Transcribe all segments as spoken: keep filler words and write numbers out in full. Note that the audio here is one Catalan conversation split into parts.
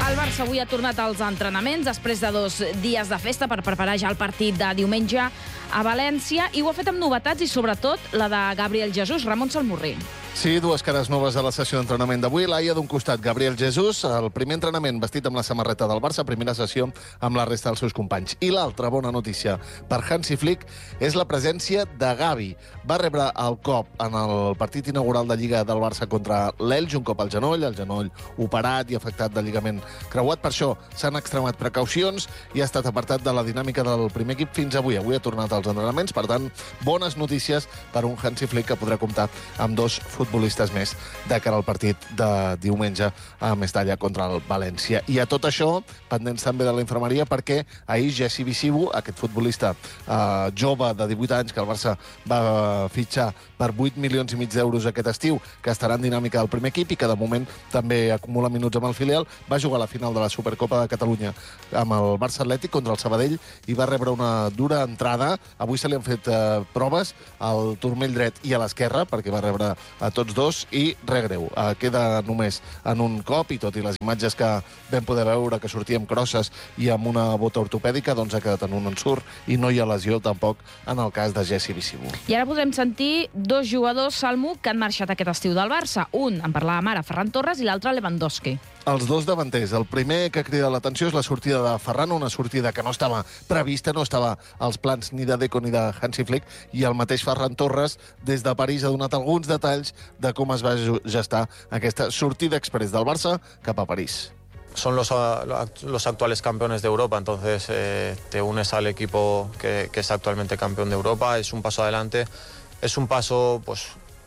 El Barça avui ha tornat als entrenaments després de dos dies de festa per preparar ja el partit de diumenge a València, i ho ha fet amb novetats i sobretot la de Gabriel Jesús. Ramon Salmurri. Sí, dues cares noves a la sessió d'entrenament d'avui. Laia, d'un costat, Gabriel Jesús, el primer entrenament vestit amb la samarreta del Barça, primera sessió amb la resta dels seus companys. I l'altra bona notícia per Hansi Flick és la presència de Gavi. Va rebre el cop en el partit inaugural de Lliga del Barça contra l'Elx, un cop al genoll, el genoll operat i afectat de lligament creuat. Per això s'han extremat precaucions i ha estat apartat de la dinàmica del primer equip fins avui. Avui ha tornat als entrenaments, per tant, bones notícies per un Hansi Flick que podrà comptar amb dos futbolistes més de cara al partit de diumenge a Mestalla contra el València. I a tot això, pendents també de la infermeria, perquè ahir Jesse Visibu, aquest futbolista eh, jove de divuit anys que el Barça va fitxar per vuit milions i mig d'euros aquest estiu, que estarà en dinàmica del primer equip i que de moment també acumula minuts amb el filial, va jugar a la final de la Supercopa de Catalunya amb el Barça Atlètic contra el Sabadell i va rebre una dura entrada. Avui se li han fet eh, proves al turmell dret i a l'esquerra, perquè va rebre a tots dos, i res greu. Uh, queda només en un cop, i tot i les imatges que vam poder veure que sortia amb crosses i amb una bota ortopèdica, doncs ha quedat en un ensurt i no hi ha lesió tampoc en el cas de Jesse Visibu. I ara podrem sentir dos jugadors, Salmo, que han marxat aquest estiu del Barça. Un, en parlava ara, Ferran Torres, i l'altre, Lewandowski. Els dos davanters. El primer que crida l'atenció és la sortida de Ferran, una sortida que no estava prevista, no estava als plans ni de Deco ni de Hansi Flick, i el mateix Ferran Torres, des de París, ha donat alguns detalls de com es va gestar aquesta sortida express del Barça cap a París. Son los, los actuales campeones de Europa, entonces eh, te unes al equipo que, que es actualmente campeón de Europa, es un paso adelante, es un paso pues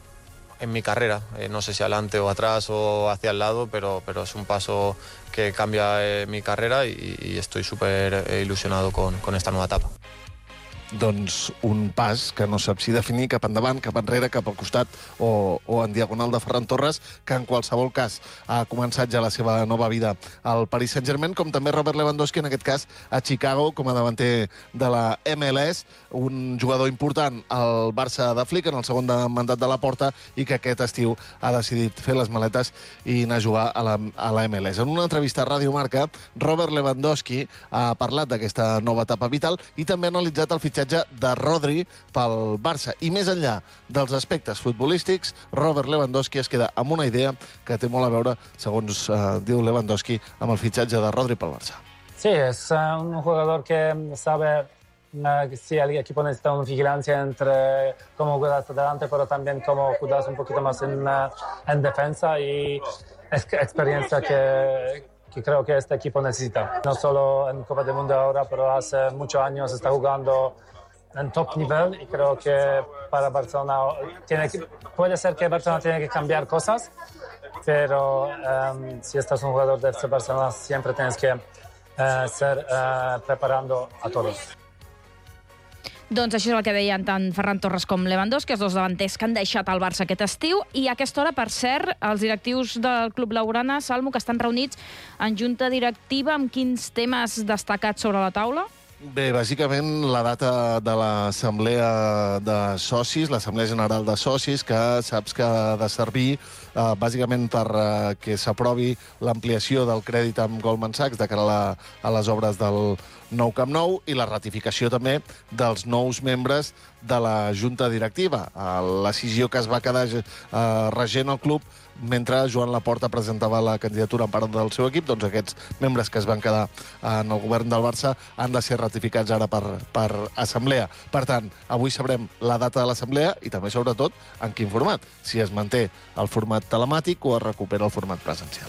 en mi carrera, eh, no sé si adelante o atrás o hacia el lado, pero, pero es un paso que cambia eh, mi carrera y, y estoy súper eh, ilusionado con, con esta nueva etapa. Doncs un pas que no sap si definir cap endavant, cap enrere, cap al costat o, o en diagonal de Ferran Torres, que en qualsevol cas ha començat ja la seva nova vida al Paris Saint-Germain, com també Robert Lewandowski, en aquest cas a Chicago, com a davanter de la M L S, un jugador important al Barça de Flick en el segon mandat de la Porta, i que aquest estiu ha decidit fer les maletes i anar a jugar a la, a la M L S. En una entrevista a Ràdio Marca, Robert Lewandowski ha parlat d'aquesta nova etapa vital i també ha analitzat el fitxatge de Rodri pel Barça. I més enllà dels aspectes futbolístics, Robert Lewandowski es queda amb una idea que té molt a veure, segons eh, diu Lewandowski, amb el fitxatge de Rodri pel Barça. Sí, es uh, un jugador que sabe uh, que si el equipo necesita una vigilancia entre cómo jugar hasta adelante, pero también cómo jugar un poquito más en, uh, en defensa, y es experiencia que que creo que este equipo necesita. No solo en Copa del Mundo ahora, pero hace muchos años está jugando en top nivel, y creo que para Barcelona tiene que, puede ser que Barcelona tiene que cambiar cosas, pero um, si estás un jugador de este Barcelona siempre tienes que uh, ser uh, preparando a todos. Doncs això és el que deien tant Ferran Torres com Lewandowski, els dos davanters que han deixat el Barça aquest estiu. I a aquesta hora, per cert, els directius del Club Blaugrana, Salmo, que estan reunits en junta directiva, amb quins temes destacats sobre la taula? Bé, bàsicament la data de l'assemblea de socis, l'assemblea general de socis, que saps que ha de servir eh, bàsicament per eh, que s'aprovi l'ampliació del crèdit amb Goldman Sachs de cara a, la, a les obres del nou Camp Nou, i la ratificació també dels nous membres de la junta directiva. La decisió que es va quedar eh, regent el club mentre Joan Laporta presentava la candidatura en part del seu equip, doncs aquests membres que es van quedar en el govern del Barça han de ser ratificats ara per, per assemblea. Per tant, avui sabrem la data de l'assemblea i també, sobretot, en quin format. Si es manté el format telemàtic o es recupera el format presencial.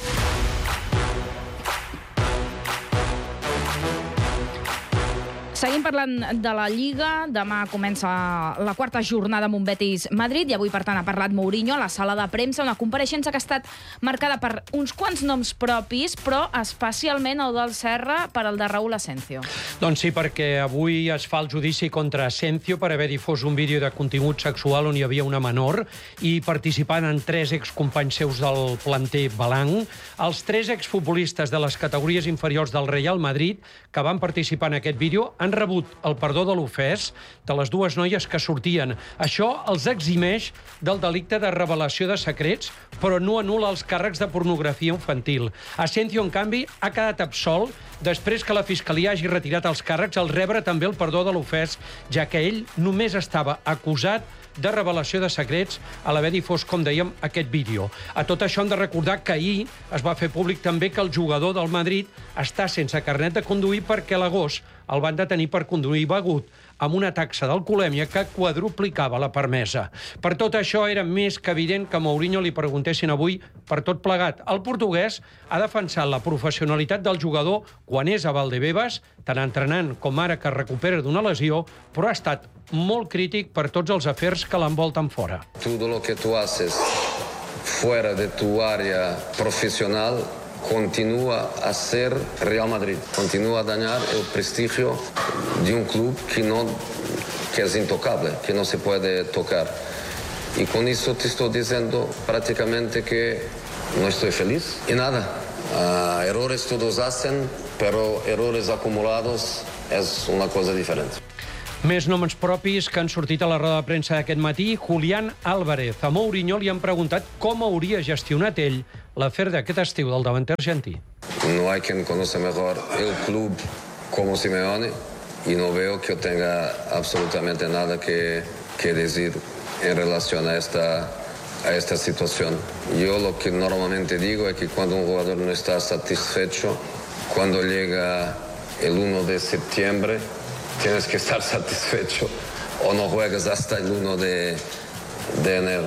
Seguim parlant de la Lliga. Demà comença la quarta jornada amb un Betis-Madrid i avui, per tant, ha parlat Mourinho a la sala de premsa, una compareixença que ha estat marcada per uns quants noms propis, però especialment el del Serra per el de Raúl Asensio. Doncs sí, perquè avui es fa el judici contra Asensio per haver difós un vídeo de contingut sexual on hi havia una menor i participant en tres excompanys seus del planter Balang. Els tres exfutbolistes de les categories inferiors del Real Madrid que van participar en aquest vídeo han rebut rebut el perdó de l'ofès de les dues noies que sortien. Això els eximeix del delicte de revelació de secrets, però no anul·la els càrrecs de pornografia infantil. Asencio, en canvi, ha quedat absolt després que la Fiscalia hagi retirat els càrrecs al rebre també el perdó de l'ofès, ja que ell només estava acusat de revelació de secrets a l'haver difós, com dèiem, aquest vídeo. A tot això hem de recordar que ahir es va fer públic també que el jugador del Madrid està sense carnet de conduir perquè a l'agost el van detenir per conduir begut amb una taxa d'alcoholèmia que quadruplicava la permesa. Per tot això era més que evident que a Mourinho li preguntessin avui per tot plegat. El portuguès ha defensat la professionalitat del jugador quan és a Valdebebas, tant entrenant com ara que recupera d'una lesió, però ha estat molt crític per tots els afers que l'envolten fora. Todo lo que tú haces fuera de tu área profesional continúa a ser Real Madrid, continúa a dañar el prestigio de un club que, no, que es intocable, que no se puede tocar. Y con eso te estoy diciendo prácticamente que no estoy feliz. Y nada, uh, errores todos hacen, pero errores acumulados es una cosa diferente. Més noms propis que han sortit a la roda de premsa d'aquest matí. Julián Álvarez. A Mourinho li han preguntat com hauria gestionat ell l'afer d'aquest estiu del davanter argentí. No hay quien conoce mejor el club como Simeone y no veo que tenga absolutamente nada que, que decir en relación a esta, a esta situación. Yo lo que normalmente digo es que cuando un jugador no está satisfecho, cuando llega el uno de septiembre, tienes que estar satisfecho o no juegas hasta el uno de, de enero.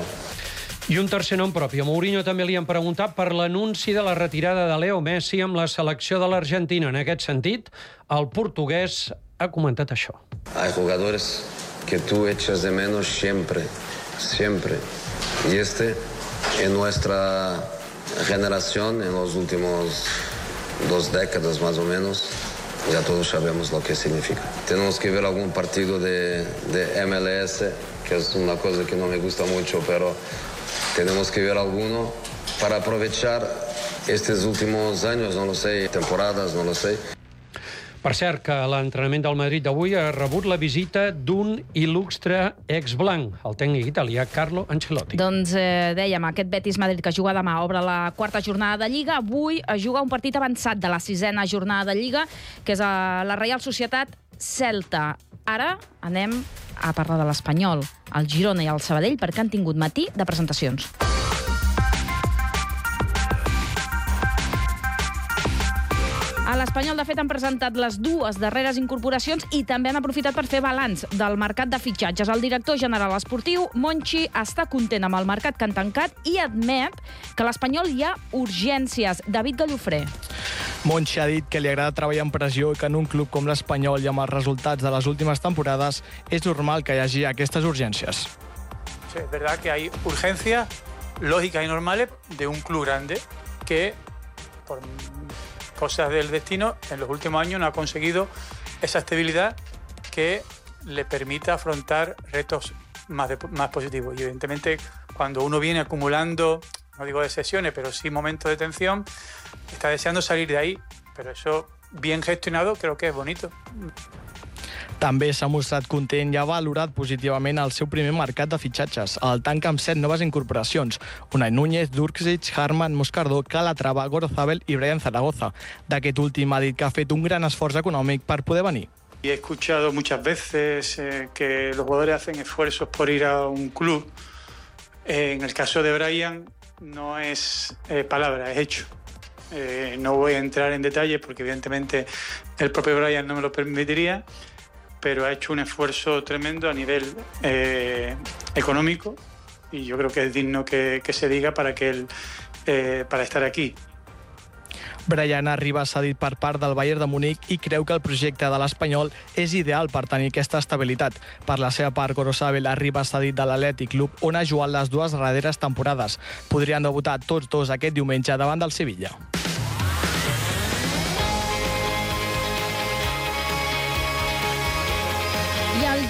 I un tercer nom propi. A Mourinho també li han preguntat per l'anunci de la retirada de Leo Messi amb la selecció de l'Argentina. En aquest sentit, el portuguès ha comentat això. Hay jugadores que tú echas de menos siempre, siempre. Y este, en nuestra generación, en los últimos dos décadas más o menos, ya todos sabemos lo que significa. Tenemos que ver algún partido de, de M L S, que es una cosa que no me gusta mucho, pero tenemos que ver alguno para aprovechar estos últimos años, no lo sé, temporadas, no lo sé. Per cert, que l'entrenament del Madrid d'avui ha rebut la visita d'un il·lustre ex-blanc, el tècnic italià Carlo Ancelotti. Doncs eh, dèiem, aquest Betis-Madrid que juga demà obre la quarta jornada de Lliga. Avui es juga un partit avançat de la sisena jornada de Lliga, que és a la Reial Societat Celta. Ara anem a parlar de l'Espanyol, el Girona i el Sabadell, perquè han tingut matí de presentacions. A l'Espanyol, de fet, han presentat les dues darreres incorporacions i també han aprofitat per fer balanç del mercat de fitxatges. El director general esportiu, Monchi, està content amb el mercat que han tancat i admet que a l'Espanyol hi ha urgències. David Gallofré. Monchi ha dit que li agrada treballar en pressió i que en un club com l'Espanyol i amb els resultats de les últimes temporades és normal que hi hagi aquestes urgències. Sí, es verdad que hay urgencias lógicas y normales de un club grande que, por cosas del destino, en los últimos años no ha conseguido esa estabilidad que le permita afrontar retos más, de, más positivos. Y evidentemente, cuando uno viene acumulando, no digo de sesiones, pero sí momentos de tensión, está deseando salir de ahí. Pero eso, bien gestionado, creo que es bonito. També s'ha mostrat content i ha valorat positivament el seu primer mercat de fitxatges. El tanca amb set noves incorporacions: Unai Núñez, Durksic, Harman, Moscardó, Calatrava, Gorozabel i Brian Zaragoza. D'aquest últim ha dit que ha fet un gran esforç econòmic per poder venir. Y he escuchado muchas veces eh, que los jugadores hacen esfuerzos por ir a un club. Eh, en el caso de Brian no es eh, palabra, es hecho. Eh, no voy a entrar en detalles porque evidentemente el propio Brian no me lo permitiría, pero ha hecho un esfuerzo tremendo a nivel eh, económico y yo creo que es digno que, que se diga para, que él, eh, para estar aquí. Brian arriba cedit per part del Bayern de Múnich i creu que el projecte de l'Espanyol és ideal per tenir aquesta estabilitat. Per la seva part, Gorosabel arriba cedit de l'Atlètic Club, on ha jugat les dues darreres temporades. Podrien debutar tots dos aquest diumenge davant del Sevilla.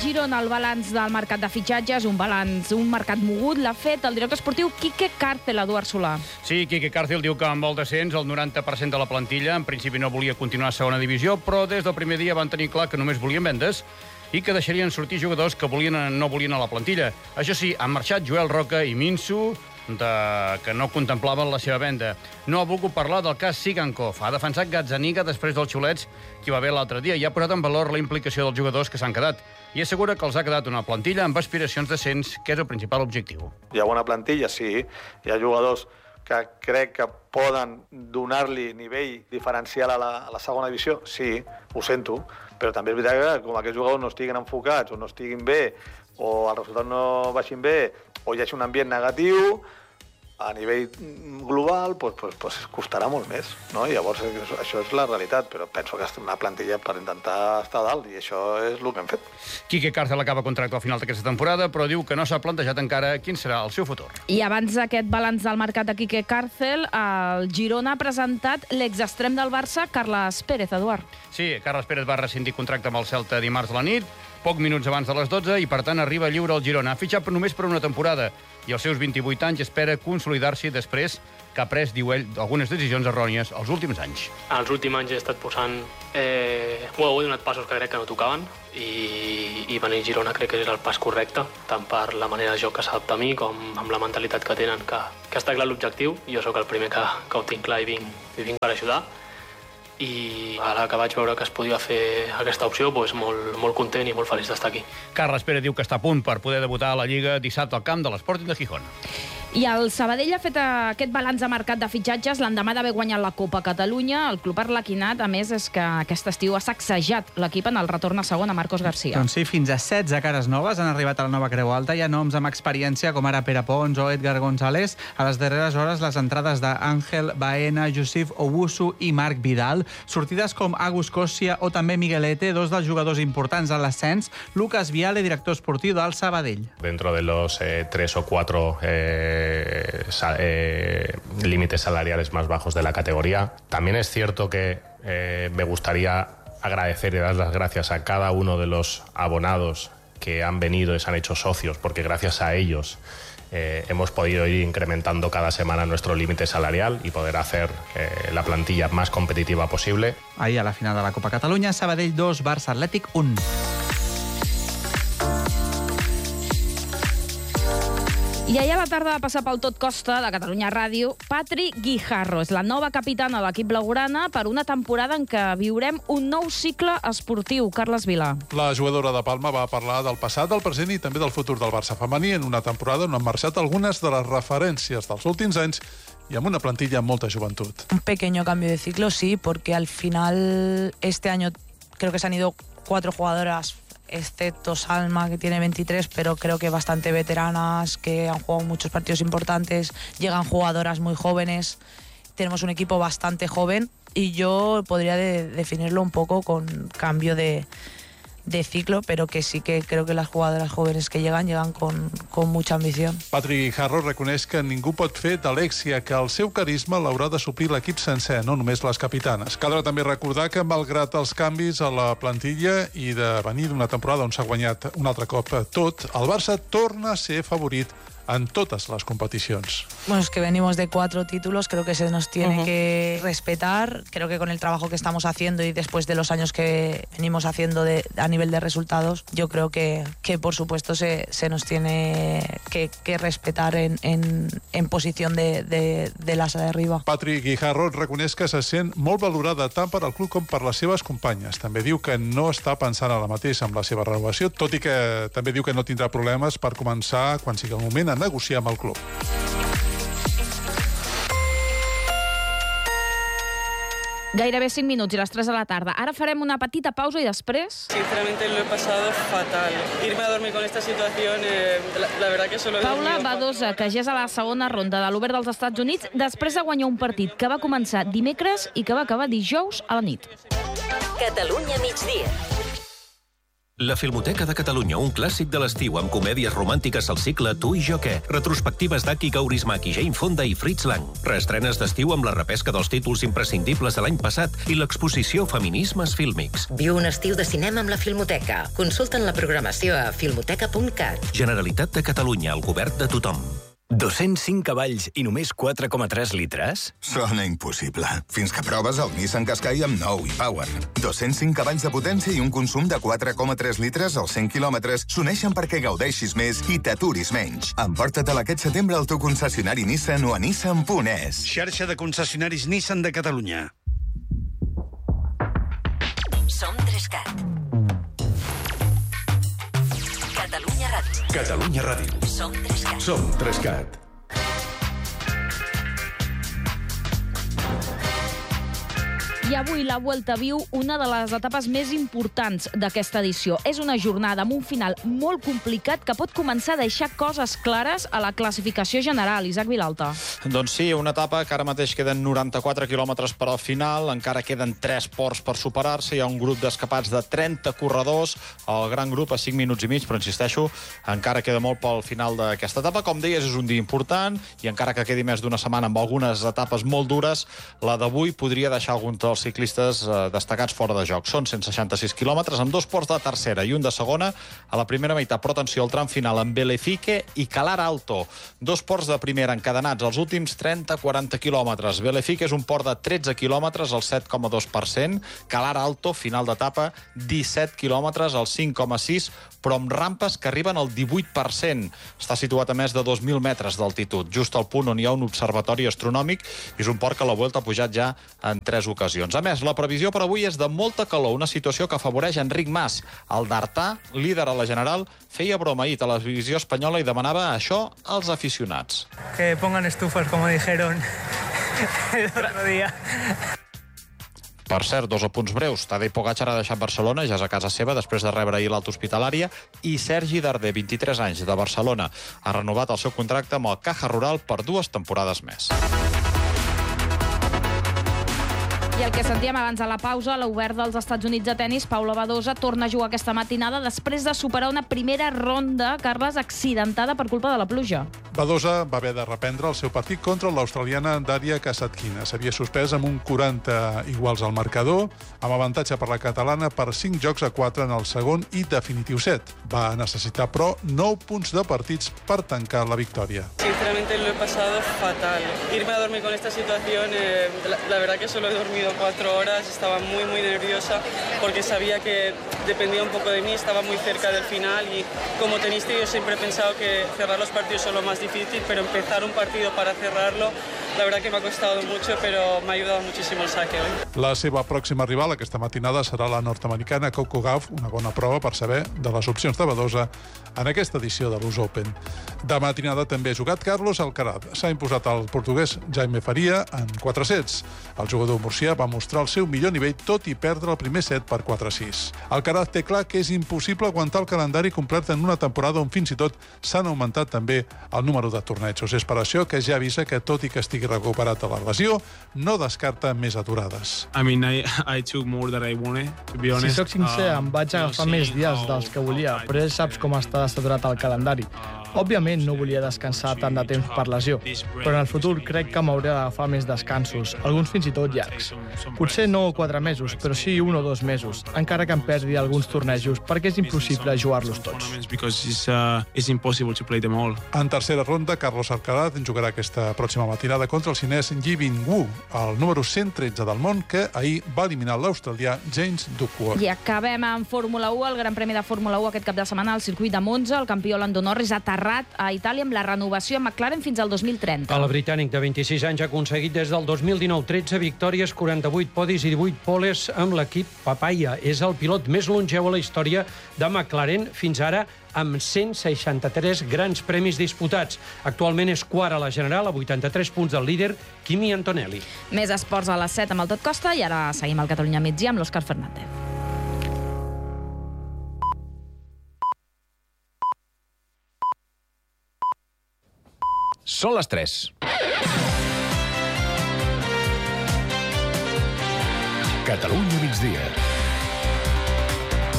Girona, el balanç del mercat de fitxatges, un balanç, un mercat mogut, l'ha fet el director esportiu Quique Cárcel, Eduard Solà. Sí, Quique Cárcel diu que amb el descens el noranta per cent de la plantilla en principi no volia continuar a segona divisió, però des del primer dia van tenir clar que només volien vendes i que deixarien sortir jugadors que volien, no volien a la plantilla. Això sí, han marxat Joel Roca i Minsu, de, que no contemplaven la seva venda. No ha volgut parlar del cas Sigankov. Ha defensat Gazzaniga després dels xulets que va haver l'altre dia i ha posat en valor la implicació dels jugadors que s'han quedat. I assegura que els ha quedat una plantilla amb aspiracions d'ascens, que és el principal objectiu. Hi ha bona plantilla, sí. Hi ha jugadors que crec que poden donar-li nivell diferencial a la, a la segona divisió, sí, ho sento, però també és veritat que com aquests jugadors no estiguin enfocats o no estiguin bé o els resultats no baixin bé o hi hagi un ambient negatiu, a nivell global pues, pues, pues costarà molt més, no? Llavors això és la realitat, però penso que és una plantilla per intentar estar a dalt i això és el que hem fet. Quique Cárcel acaba contracte al final d'aquesta temporada, però diu que no s'ha plantejat encara quin serà el seu futur. I abans d'aquest balanç del mercat de Quique Cárcel, el Girona ha presentat l'exextrem del Barça, Carles Pérez, Eduard. Sí, Carles Pérez va rescindir contracte amb el Celta dimarts a la nit, poc minuts abans de les dotze, i per tant arriba lliure al Girona. Ha fitxat només per una temporada i als seus vint-i-vuit anys espera consolidar-s'hi després que ha pres, diu ell, algunes decisions errònies els últims anys. Els últims anys he estat posant... Eh, bueno, he donat passos que crec que no tocaven i, i venir a Girona crec que és el pas correcte, tant per la manera de joc que s'adapta a mi com amb la mentalitat que tenen, que, que està clar l'objectiu. Jo sóc el primer que, que ho tinc clar i vinc, i vinc per ajudar. I ara que vaig veure que es podia fer aquesta opció, doncs molt, molt content i molt feliç d'estar aquí. Carles Pérez diu que està a punt per poder debutar a la Lliga dissabte al camp de l'Sporting de Gijón. I el Sabadell ha fet aquest balanç de mercat de fitxatges l'endemà d'haver guanyat la Copa Catalunya. El club arlequinat, a més, és que aquest estiu ha sacsejat l'equip en el retorn a segona, Marcos García. Doncs sí, fins a setze cares noves han arribat a la nova Creu Alta. Hi ha noms amb experiència com ara Pere Pons o Edgar González. A les darreres hores, les entrades d'Àngel Baena, Josif Owusu i Marc Vidal. Sortides com Agus Kosia o també Miguelete, dos dels jugadors importants a l'ascens. Lucas Viale, director esportiu del Sabadell. Dentro de los eh, tres o cuatro... Eh... Eh, límites salariales más bajos de la categoría. También es cierto que eh, me gustaría agradecer y dar las gracias a cada uno de los abonados que han venido y se han hecho socios, porque gracias a ellos eh, hemos podido ir incrementando cada semana nuestro límite salarial y poder hacer eh, la plantilla más competitiva posible. Ahir a la final de la Copa Catalunya, Sabadell dos, Barça Atlètic un. I ahir a la tarda va passar pel Tot Costa de Catalunya Ràdio Patri Guijarro. És la nova capitana de l'equip blaugrana per una temporada en què viurem un nou cicle esportiu. Carles Vila. La jugadora de Palma va parlar del passat, del present i també del futur del Barça femení en una temporada on han marxat algunes de les referències dels últims anys y amb una plantilla amb molta joventut. Un pequeño cambio de ciclo, sí, porque al final este año creo que se han ido cuatro jugadoras, excepto Salma, que tiene veintitrés, pero creo que bastante veteranas, que han jugado muchos partidos importantes, llegan jugadoras muy jóvenes, tenemos un equipo bastante joven y yo podría de, definirlo un poco con cambio de, de ciclo, pero que sí que creo que las jugadoras jóvenes que llegan, llegan con, con mucha ambición. Patri Guijarro reconeix que ningú pot fer d'Alexia, que el seu carisma l'haurà de suplir l'equip sencer, no només les capitanes. Caldrà també recordar que, malgrat els canvis a la plantilla i de venir d'una temporada on s'ha guanyat un altre cop tot, el Barça torna a ser favorit en totes les competicions. Bueno, es que venimos de cuatro títulos, creo que se nos tiene Uh-huh. que respetar. Creo que con el trabajo que estamos haciendo y después de los años que venimos haciendo de, a nivel de resultados, yo creo que, que por supuesto se, se nos tiene que, que respetar en, en, en posición de, de, de l'asa de arriba. Patri Guijarro reconeix que se sent molt valorada tant per al club com per les seves companyes. També diu que no està pensant ara mateix amb la seva renovació, tot i que també diu que no tindrà problemes per començar, quan sigui el moment, a negociar amb el club. Gairebé cinc minuts i les tres de la tarda. Ara farem una petita pausa i després... Sinceramente lo he pasado fatal. Irme a dormir con esta situación, eh, la, la verdad que solo... Paula Badosa, que ja és a la segona ronda de l'Obert dels Estats Units, després de guanyar un partit que va començar dimecres i que va acabar dijous a la nit. Catalunya migdia. La Filmoteca de Catalunya, un clàssic de l'estiu amb comèdies romàntiques al cicle Tu i jo què, retrospectives d'Aki Kaurismäki, Jane Fonda i Fritz Lang, reestrenes d'estiu amb la repesca dels títols imprescindibles de l'any passat i l'exposició Feminismes Fílmics. Viu un estiu de cinema amb la Filmoteca. Consulta'n la programació a filmoteca punt cat. Generalitat de Catalunya, el govern de tothom. dos-cents cinc cavalls i només quatre coma tres litres? Sona impossible. Fins que proves el Nissan Qashqai amb nou e-Power. dos-cents cinc cavalls de potència i un consum de quatre coma tres litres als cent quilòmetres s'uneixen perquè gaudeixis més i t'aturis menys. Emporta-te'l aquest setembre al teu concessionari Nissan o a nissan punt es. Xarxa de concessionaris Nissan de Catalunya. Som Trescat. Catalunya Ràdio. Catalunya Ràdio. Som Trescat. Som Trescat. I avui la Vuelta viu una de les etapes més importants d'aquesta edició. És una jornada amb un final molt complicat que pot començar a deixar coses clares a la classificació general. Isaac Vilalta. Doncs sí, una etapa que ara mateix queden noranta-quatre quilòmetres per al final, encara queden tres ports per superar-se, hi ha un grup d'escapats de trenta corredors, el gran grup a cinc minuts i mig, però insisteixo, encara queda molt pel final d'aquesta etapa. Com deies, és un dia important, i encara que quedi més d'una setmana amb algunes etapes molt dures, la d'avui podria deixar alguns dels ciclistes eh, destacats fora de joc. Són cent seixanta-sis quilòmetres, amb dos ports de tercera i un de segona a la primera meitat. Però atenció, al tram final amb Belefique i Calar Alto. Dos ports de primera encadenats els últims trenta a quaranta quilòmetres. Belefique és un port de tretze quilòmetres, al set coma dos per cent. Calar Alto, final d'etapa, disset quilòmetres, al cinc coma sis, però amb rampes que arriben al divuit per cent. Està situat a més de dos mil metres d'altitud, just al punt on hi ha un observatori astronòmic, i és un port que la Vuelta ha pujat ja en tres ocasions. A més, la previsió per avui és de molta calor, una situació que afavoreix Enric Mas. El d'Artà, líder a la General, feia broma ahir a la televisió espanyola i demanava això als aficionats. Que pongan estufas, como dijeron el otro día. Per cert, dos apunts breus. Tadej Pogačar ha deixat Barcelona, ja és a casa seva, després de rebre ahir l'alta hospitalària, i Sergi Darder, vint-i-tres anys, de Barcelona, ha renovat el seu contracte amb el Caja Rural per dues temporades més. I el que sentíem abans de la pausa, l'Obert dels Estats Units de tenis, Paula Badosa, torna a jugar aquesta matinada després de superar una primera ronda, Carles, accidentada per culpa de la pluja. Badosa va haver de reprendre el seu partit contra l'australiana Daria Kasatkina. S'havia suspès amb un quaranta iguals al marcador, amb avantatge per la catalana per cinc jocs a quatre en el segon i definitiu set. Va necessitar, però, nou punts de partits per tancar la victòria. Sinceramente lo he pasado fatal. Irme a dormir con esta situación, eh, la, la verdad que solo he dormido cuatro horas, estaba muy muy nerviosa porque sabía que dependía un poco de mí, estaba muy cerca del final y como tenista yo siempre he pensado que cerrar los partidos son lo más difícil, pero empezar un partido para cerrarlo, la verdad que me ha costado mucho, pero me ha ayudado muchísimo el saque hoy. La seva pròxima rival aquesta matinada serà la nord-americana Coco Gauff, una bona prova per saber de les opcions de Badosa en aquesta edició de l'U S Open. De matinada també ha jugat Carlos Alcaraz. S'ha imposat el portuguès Jaime Faria en quatre sets. El jugador murcià va mostrar el seu millor nivell, tot i perdre el primer set per quatre a sis. Alcaraz té clar que és impossible aguantar el calendari complet en una temporada on fins i tot s'han augmentat també el número de tornejos. És per això que ja avisa que, tot i que estigui recuperat de la lesió, no descarta més aturades. I mean, I, I took more than I wanted, to be honest. Si sóc sincer, em vaig agafar més dies dels que volia, però ja saps com està saturat el calendari. Òbviament no volia descansar tant de temps per lesió, però en el futur crec que m'hauré d'agafar més descansos, alguns fins i tot llargs. Potser no quatre mesos, però sí un o dos mesos, encara que em perdi alguns tornejos, perquè és impossible jugar-los tots. En tercera ronda, Carlos Alcaraz jugarà aquesta pròxima matinada contra el xinès Yibin Wu, el número cent tretze del món, que ahir va eliminar l'australià James Duckworth. I acabem amb Fórmula u, el Gran Premi de Fórmula u aquest cap de setmana al circuit de Monza. El campió Lando Norris ha aterrat a Itàlia amb la renovació amb McLaren fins al dos mil trenta. El britànic de vint-i-sis anys ha aconseguit des del dos mil dinou tretze victòries, quaranta-vuit podis i divuit poles amb l'equip Papaya. És el pilot més longeu a la història de McLaren fins ara, amb cent seixanta-tres grans premis disputats. Actualment és quart a la general, a vuitanta-tres punts del líder, Kimi Antonelli. Més esports a les set amb el Tot Costa i ara seguim al Catalunya migdia amb l'Òscar Fernández. Són les tres. Catalunya migdia.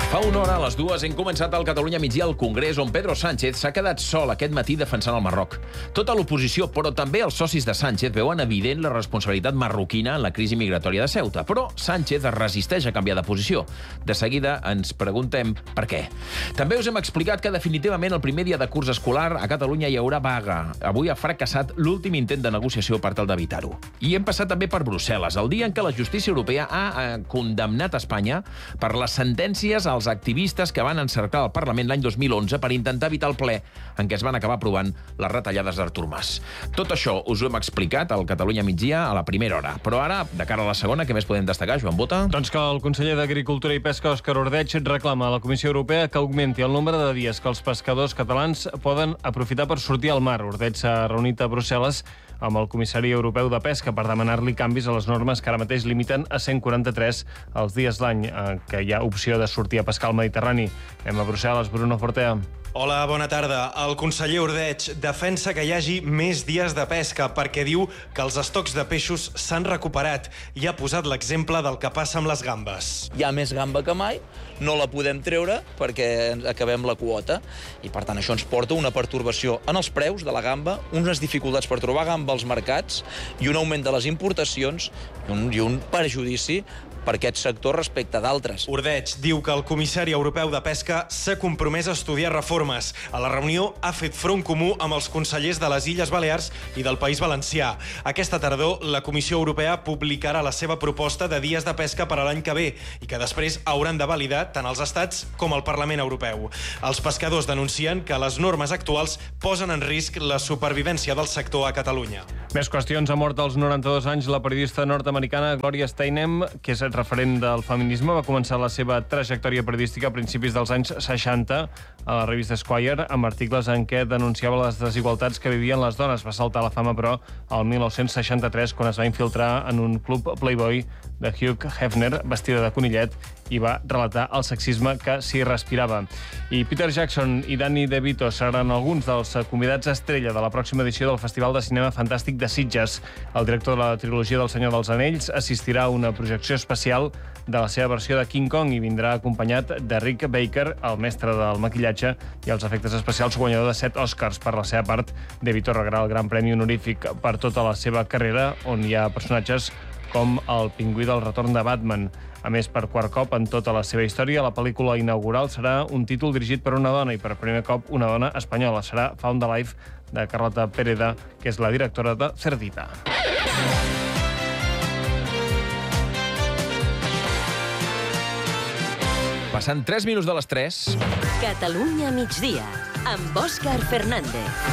Fa una hora, a les dues, hem començat al Catalunya migdia al Congrés, on Pedro Sánchez s'ha quedat sol aquest matí defensant el Marroc. Tota l'oposició, però també els socis de Sánchez, veuen evident la responsabilitat marroquina en la crisi migratòria de Ceuta. Però Sánchez es resisteix a canviar de posició. De seguida ens preguntem per què. També us hem explicat que definitivament el primer dia de curs escolar a Catalunya hi haurà vaga. Avui ha fracassat l'últim intent de negociació per tal d'evitar-ho. I hem passat també per Brussel·les, el dia en què la justícia europea ha condemnat Espanya per les sentències als activistes que van encercar el Parlament l'any dos mil onze per intentar evitar el ple en què es van acabar aprovant les retallades d'Artur Mas. Tot això us ho hem explicat al Catalunya migdia a la primera hora. Però ara, de cara a la segona, què més podem destacar, Joan Bota? Doncs que el conseller d'Agricultura i Pesca, Òscar Ordeig, reclama a la Comissió Europea que augmenti el nombre de dies que els pescadors catalans poden aprofitar per sortir al mar. Ordeig s'ha reunit a Brussel·les amb el comissari europeu de Pesca per demanar-li canvis a les normes que ara mateix limiten a cent quaranta-tres els dies l'any eh, que hi ha opció de sortir a pescar al Mediterrani. Anem a Brussel·les, Bruno Fortea. Hola, bona tarda. El conseller Ordeig defensa que hi hagi més dies de pesca perquè diu que els estocs de peixos s'han recuperat i ha posat l'exemple del que passa amb les gambes. Hi ha més gamba que mai, no la podem treure perquè acabem la quota i, per tant, això ens porta una pertorbació en els preus de la gamba, unes dificultats per trobar gamba als mercats i un augment de les importacions i un, i un perjudici per aquest sector respecte d'altres. Ordeig diu que el comissari europeu de Pesca s'ha compromès a estudiar reformes. A la reunió ha fet front comú amb els consellers de les Illes Balears i del País Valencià. Aquesta tardor, la Comissió Europea publicarà la seva proposta de dies de pesca per a l'any que ve i que després hauran de validar tant els estats com el Parlament Europeu. Els pescadors denuncien que les normes actuals posen en risc la supervivència del sector a Catalunya. Més qüestions. Ha mort als noranta-dos anys la periodista nord-americana Gloria Steinem, que és referent del feminisme. Va començar la seva trajectòria periodística a principis dels anys seixanta a la revista Esquire, amb articles en què denunciava les desigualtats que vivien les dones. Va saltar a la fama, però, al dinou seixanta-tres, quan es va infiltrar en un club Playboy de Hugh Hefner, vestida de conillet, i va relatar el sexisme que s'hi respirava. I Peter Jackson i Danny DeVito seran alguns dels convidats estrella de la pròxima edició del Festival de Cinema Fantàstic de Sitges. El director de la trilogia del Senyor dels Anells assistirà a una projecció especial de la seva versió de King Kong i vindrà acompanyat de Rick Baker, el mestre del maquillatge i els efectes especials, guanyador de set Oscars. Per la seva part, DeVito rebrà el Gran Premi Honorífic per tota la seva carrera, on hi ha personatges com el pingüí del retorn de Batman. A més, per quart cop en tota la seva història, la pel·lícula inaugural serà un títol dirigit per una dona i per primer cop una dona espanyola. Serà Found Alive, de Carlota Pereda, que és la directora de Cerdita. Passant tres minuts de les tres. Catalunya migdia, amb Òscar Fernández.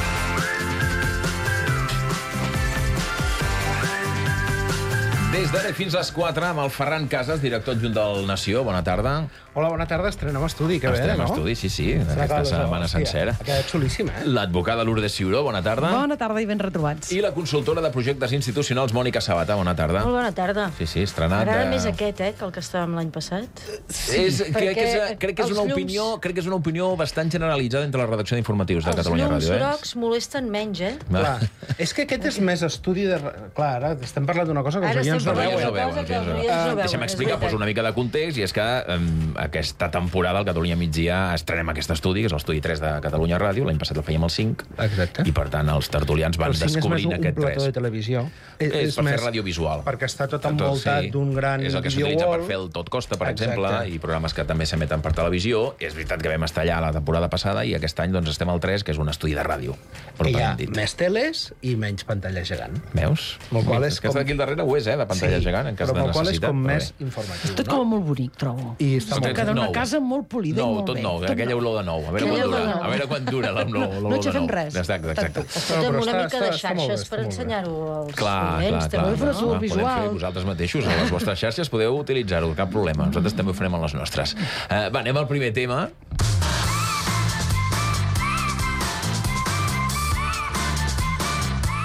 Des d'ara fins a les quatre, amb el Ferran Casas, director adjunt del Nació. Bona tarda. Hola, bona tarda. Estrenem estudi, que bé, no? Estrenem estudi, sí, sí, aquesta setmana sencera. Ha quedat xulíssim, eh? L'advocada Lourdes Ciuró, bona tarda. Bona tarda i ben retrobats. I la consultora de projectes institucionals, Mònica Sabata, bona tarda. Molt bona tarda. Sí, sí, estrenat. M'agrada de... més aquest, eh, que el que estàvem l'any passat. Sí, és, crec, que és, crec, que és una llums... opinió, crec que és una opinió bastant generalitzada entre la redacció d'informatius de Catalunya Ràdio. Els llums grocs molesten menys, eh? Clar. És que aquest és més estudi de... Clar, ara estem parlant d'una cosa que els oients no veuen. Deixa'm explicar, poso una mica de context, i és que um, aquesta temporada al Catalunya migdia estrenem aquest estudi, que és l'estudi tres de Catalunya Ràdio. L'any passat el fèiem el cinc. Exacte. I, per tant, els tertulians van descobrint aquest tres. El cinc és més un plató de televisió. És, és per més, fer radiovisual. Perquè està tot envoltat sí. d'un gran És el que s'utilitza per fer el Tot Costa, per Exacte. exemple, i programes que també s'emeten per televisió. És veritat que vam estar allà la temporada passada i aquest any doncs, estem al tres, que és un estudi de ràdio. Que hi ha més teles i menys pantalla gegant. Veus? Molt qual és com... Aquesta d'aquí al darrere ho és, eh, de pantalla sí, gegant, en cas de necessitat. Però qual és com més informatiu, Tot com molt bonic, trobo. I està molt Cada una casa molt polida no, i molt tot bé. Nou, tot aquella olor de nou. A veure quan dura. A veure quan dura l'olor de nou. No xafem res. Exacte, exacte. Escolta'm, una mica de xarxes per ensenyar-ho als clients. Clar, clar, clar. Podem fer vosaltres mateixos. A les vostres xarxes podeu utilitzar-ho, cap problema. Nosaltres també ho farem a les nostres. Va, anem al primer tema.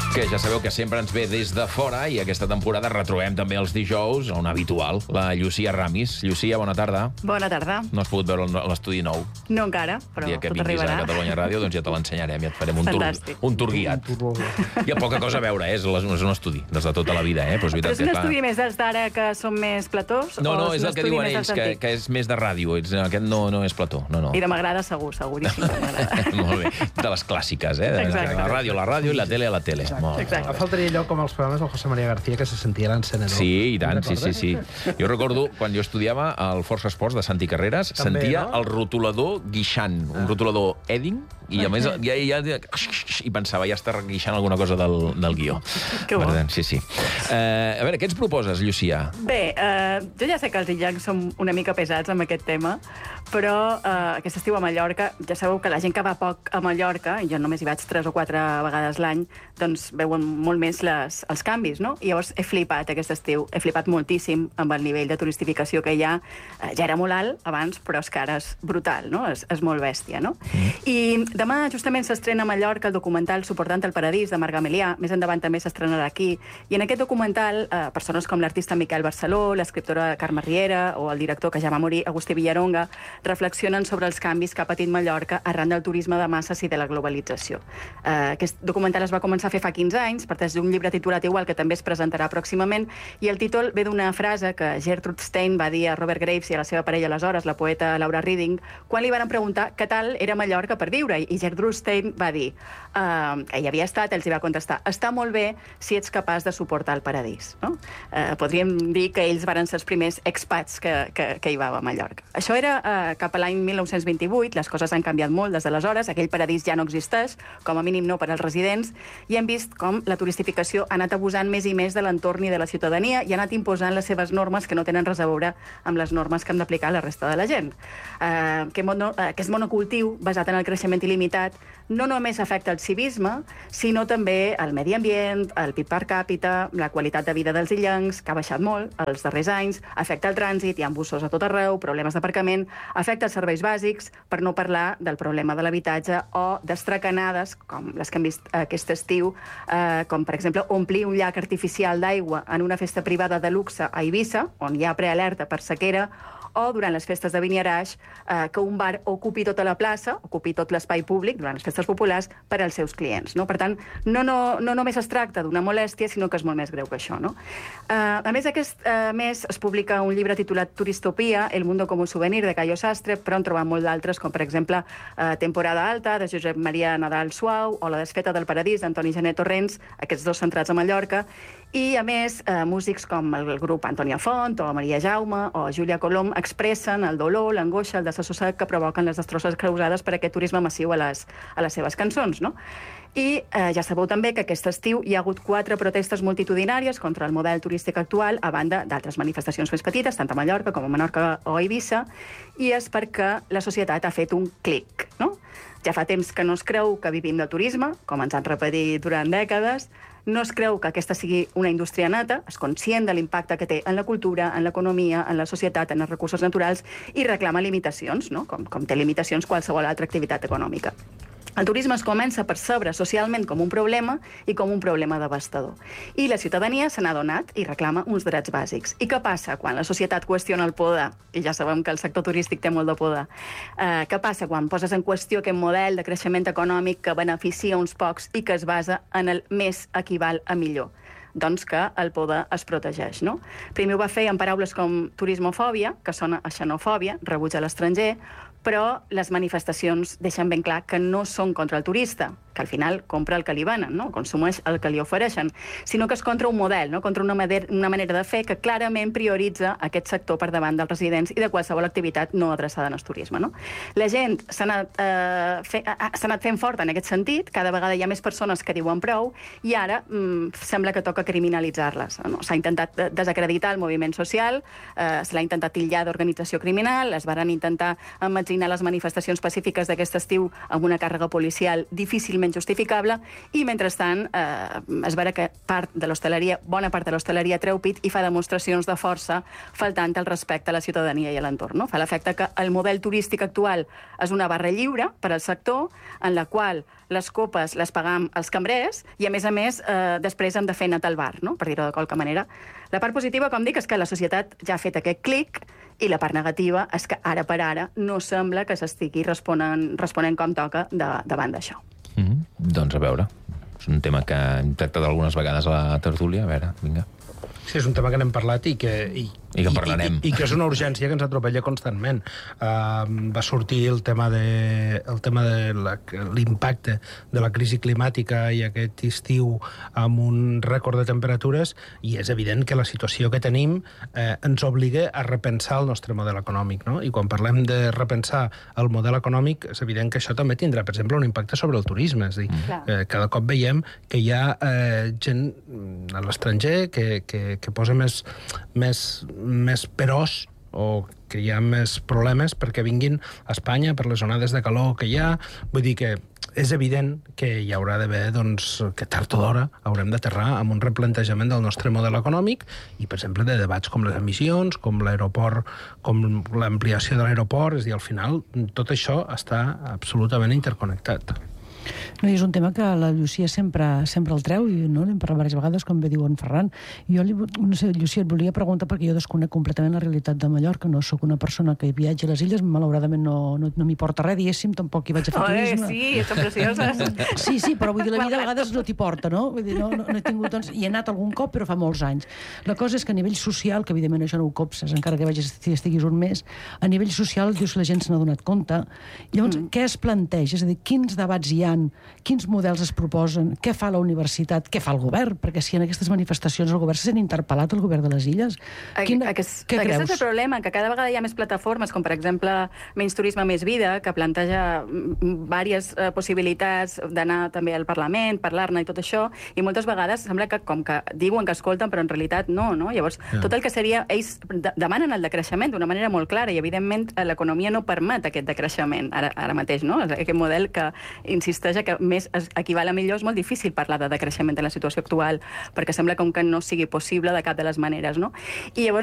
Que ja sabeu que sempre ens ve des de fora i aquesta temporada retrobem també els dijous, on habitual, la Llucia Ramis. Llucia, bona tarda. Bona tarda. No has pogut veure l'estudi nou. No encara, però el dia que tot vinguis arribarà. a Catalunya Ràdio, doncs ja te l'ensenyarem, ja et farem un tour, Fantàstic. un tour guiat. Hi ha poca cosa a veure, eh? és és un estudi, des de tota la vida. Eh? Però és, Però és que, un clar... estudi més dels d'ara que són més platós? No, no, o és el que un estudi diuen més ells, dels que, antics? que és més de ràdio. Ets- Aquest no, no és plató. No, no. I de m'agrada segur, seguríssim que m'agrada. Molt bé. De les clàssiques, eh? De, Exacte. la ràdio, la ràdio i la tele a la tele. Molt bé. Exacte. Faltaria allò com els programes del José María García, que se sentia l'encenedor. Sí, i tant, sí, sí, sí. Jo recordo, quan jo estudiava al Força Esports de Santi Carreras, També, sentia no? el rotulador guixant, un rotulador Edding, i a més ja, ja, ja, i pensava, ja està guixant alguna cosa del, del guió. Que bo. Per tant, sí, sí. Eh, a veure, què ens proposes, Llucia? Bé, eh, jo ja sé que els illencs són una mica pesats amb aquest tema, però eh, aquest estiu a Mallorca, ja sabeu que la gent que va poc a Mallorca, i jo només hi vaig tres o quatre vegades l'any, doncs veuen molt més les, els canvis, no? I llavors he flipat aquest estiu, he flipat moltíssim amb el nivell de turistificació que hi ha. Eh, ja era molt alt abans, però és que ara és brutal, no? És, és molt bèstia, no? I demà justament s'estrena a Mallorca el documental Suportant el Paradís, de Marc Gamelià. Més endavant també s'estrenarà aquí. I en aquest documental, eh, persones com l'artista Miquel Barceló, l'escriptora Carme Riera o el director que ja va morir, Agustí Villaronga, reflexionen sobre els canvis que ha patit Mallorca arran del turisme de masses i de la globalització. Eh, aquest documental es va començar a fer fa quinze anys, parteix d'un llibre titulat igual, que també es presentarà pròximament, i el títol ve d'una frase que Gertrude Stein va dir a Robert Graves i a la seva parella aleshores, la poeta Laura Reading, quan li van preguntar què tal era Mallorca per viure, i Gertrude Stein va dir eh, que hi havia estat, ells hi va contestar, està molt bé si ets capaç de suportar el paradís. No? Eh, podríem dir que ells van ser els primers expats que, que, que hi va a Mallorca. Això era eh, cap a l'any mil nou-cents vint-i-vuit, les coses han canviat molt des d'aleshores, aquell paradís ja no existeix, com a mínim no per als residents, i hem vist com la turistificació ha anat abusant més i més de l'entorn i de la ciutadania i ha anat imposant les seves normes que no tenen res a veure amb les normes que han d'aplicar la resta de la gent. Eh, que mono, eh, aquest monocultiu, basat en el creixement il·limitat, no només afecta el civisme, sinó també el medi ambient, el P I B per càpita, la qualitat de vida dels illencs, que ha baixat molt els darrers anys, afecta el trànsit, hi ha bussos a tot arreu, problemes d'aparcament, afecta els serveis bàsics, per no parlar del problema de l'habitatge o d'estracanades, com les que hem vist aquest estiu, eh, com per exemple omplir un llac artificial d'aigua en una festa privada de luxe a Eivissa, on hi ha prealerta per sequera, o durant les festes de Beniaraix, eh, que un bar ocupi tota la plaça, ocupi tot l'espai públic durant les festes populars per als seus clients. No? Per tant, no, no, no només es tracta d'una molèstia, sinó que és molt més greu que això. No? Eh, a més, aquest eh, mes es publica un llibre titulat Turistopia, El mundo como souvenir, de Cayo Sastre, però en trobem molt d'altres, com per exemple eh, Temporada alta, de Josep Maria Nadal Suau, o La desfeta del paradís, d'Antoni Gené Torrents, aquests dos centrats a Mallorca, i, a més, eh, músics com el grup Antònia Font, o Maria Jaume, o Júlia Colom, expressen el dolor, l'angoixa, el desassossec que provoquen les destrosses causades per aquest turisme massiu a les, a les seves cançons. No? I eh, ja sabeu també que aquest estiu hi ha hagut quatre protestes multitudinàries contra el model turístic actual, a banda d'altres manifestacions més petites, tant a Mallorca com a Menorca o a Eivissa, i és perquè la societat ha fet un clic. No? Ja fa temps que no es creu que vivim del turisme, com ens han repetit durant dècades, no es creu que aquesta sigui una indústria nata, és conscient de l'impacte que té en la cultura, en l'economia, en la societat, en els recursos naturals, i reclama limitacions, no? com, com té limitacions qualsevol altra activitat econòmica. El turisme es comença a percebre socialment com un problema i com un problema devastador. I la ciutadania se n'ha donat i reclama uns drets bàsics. I què passa quan la societat qüestiona el poder? I ja sabem que el sector turístic té molt de poder. Eh, què passa quan poses en qüestió aquest model de creixement econòmic que beneficia uns pocs i que es basa en el més equival a millor? Doncs que el poder es protegeix, no? Primer ho va fer amb paraules com turismofòbia, que sona a xenofòbia, rebuig a l'estranger, però les manifestacions deixen ben clar que no són contra el turista, que al final compra el que li venen, no? Consumeix el que li ofereixen, sinó que és contra un model, no? Contra una, una manera de fer que clarament prioritza aquest sector per davant dels residents i de qualsevol activitat no adreçada al turisme. No? La gent s'ha anat, eh, fe, s'ha anat fent fort en aquest sentit, cada vegada hi ha més persones que diuen prou, i ara mm, sembla que toca criminalitzar-les. No? S'ha intentat desacreditar el moviment social, eh, se l'ha intentat titllar d'organització criminal, es varen intentar emmetzinar les manifestacions pacífiques d'aquest estiu amb una càrrega policial difícilment totalment justificable, i mentrestant eh, es veurà que part de l'hostaleria, bona part de l'hostaleria treu pit i fa demostracions de força faltant el respecte a la ciutadania i a l'entorn. No? Fa l'efecte que el model turístic actual és una barra lliure per al sector, en la qual les copes les pagam els cambrers i, a més a més, eh, després hem de fer net al bar, no? Per dir-ho de qualque manera. La part positiva, com dic, és que la societat ja ha fet aquest clic, i la part negativa és que ara per ara no sembla que s'estigui responent, responent com toca de, davant d'això. Mm-hmm. Doncs a veure, és un tema que hem tractat algunes vegades a la tertúlia. A veure, vinga. Sí, és un tema que n'hem parlat i que... I, I que parlarem. I, i, I que és una urgència que ens atropella constantment. Uh, va sortir el tema de, el tema de l'impacte de la crisi climàtica i aquest estiu amb un rècord de temperatures, i és evident que la situació que tenim eh, ens obliga a repensar el nostre model econòmic, no? I quan parlem de repensar el model econòmic, és evident que això també tindrà, per exemple, un impacte sobre el turisme. És a dir, mm. eh, cada cop veiem que hi ha eh, gent a l'estranger que, que, que posa més, més, més peròs, o que hi ha més problemes perquè vinguin a Espanya per les onades de calor que hi ha. Vull dir que és evident que hi haurà d'haver, doncs, que tard o d'hora haurem d'aterrar amb un replantejament del nostre model econòmic i, per exemple, de debats com les emissions, com l'aeroport, com l'ampliació de l'aeroport. És a dir, al final, tot això està absolutament interconnectat. No, i és un tema que la Llucia sempre, sempre el treu, i no, l'hem parlat diverses vegades, com bé diu en Ferran. Jo, li, no sé, Llucia, et volia preguntar, perquè jo desconec completament la realitat de Mallorca, no sóc una persona que viatja a les illes, malauradament no, no, no m'hi porta res, diguéssim, tampoc hi vaig a fer turisme. Oh, sí, són precioses. Sí, sí, però vull dir, la vida a vegades no t'hi porta, no? Vull dir, no, no, no he tingut, doncs, hi he anat algun cop, però fa molts anys. La cosa és que a nivell social, que evidentment això no ho copses, encara que vagis, estiguis un mes, a nivell social, dius que la gent se n'ha donat compte. Llavors, mm. què es planteja? És a dir, quins debats hi han? Quins models es proposen? Què fa la universitat? Què fa el govern? Perquè si en aquestes manifestacions el govern se sent interpel·lat, el govern de les illes. Quina, aquest, què aquest creus? és el problema, que cada vegada hi ha més plataformes, com per exemple Menys Turisme, Més Vida, que planteja diverses eh, possibilitats d'anar també al Parlament, parlar-ne i tot això, i moltes vegades sembla que com que diuen que escolten, però en realitat no, no? Llavors, yeah. tot el que seria... Ells de demanen el decreixement d'una manera molt clara, i evidentment l'economia no permet aquest decreixement ara, ara mateix, no? Aquest model que insisteix que més equival a millor, és molt difícil parlar de decreixement en la situació actual, perquè sembla com que no sigui possible de cap de les maneres, no? I llavors